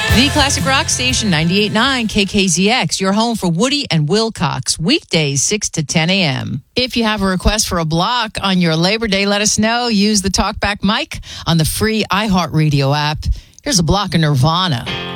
The Classic Rock Station, 98.9 KKZX, your home for Woody and Wilcox, weekdays 6 to 10 a.m. If you have a request for a block on your Labor Day, let us know. Use the TalkBack mic on the free iHeartRadio app. Here's a block of Nirvana.